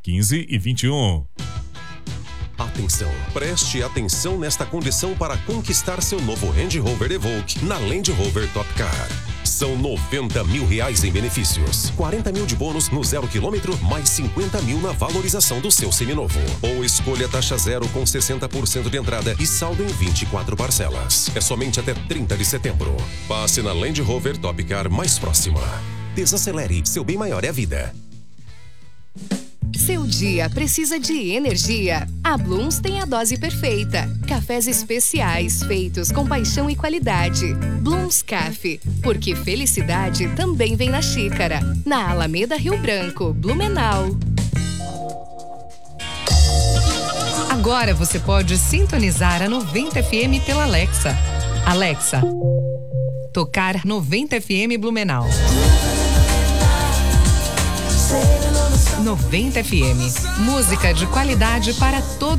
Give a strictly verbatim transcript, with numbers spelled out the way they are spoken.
quinze e vinte e um. Atenção, preste atenção nesta condição para conquistar seu novo Range Rover Evoque na Land Rover Top Car. São noventa mil reais em benefícios, quarenta mil de bônus no zero quilômetro, mais cinquenta mil na valorização do seu seminovo. Ou escolha taxa zero com sessenta por cento de entrada e saldo em vinte e quatro parcelas. É somente até trinta de setembro. Passe na Land Rover Top Car mais próxima. Desacelere, seu bem maior é a vida. Seu dia precisa de energia. A Blooms tem a dose perfeita. Cafés especiais feitos com paixão e qualidade. Blooms Café, porque felicidade também vem na xícara. Na Alameda Rio Branco, Blumenau. Agora você pode sintonizar a noventa F M pela Alexa. Alexa, tocar noventa F M Blumenau. noventa F M, música de qualidade para todos.